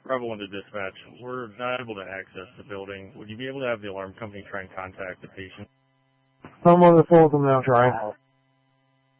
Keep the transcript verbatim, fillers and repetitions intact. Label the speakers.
Speaker 1: Bravo one to dispatch. We're not able to access the building. Would you be able to have the alarm company try and contact the patient?
Speaker 2: I'm on the phone with them now, trying.